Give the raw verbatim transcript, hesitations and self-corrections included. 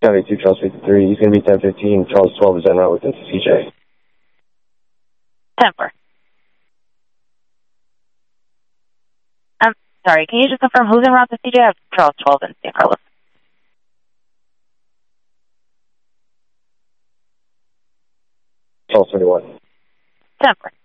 County two, Charles fifty-three. He's going to be ten fifteen. Charles twelve is en route with C J. ten four. I'm sorry, can you just confirm who's en route to C J? I have Charles twelve and San Carlos. Charles twenty-one. ten four.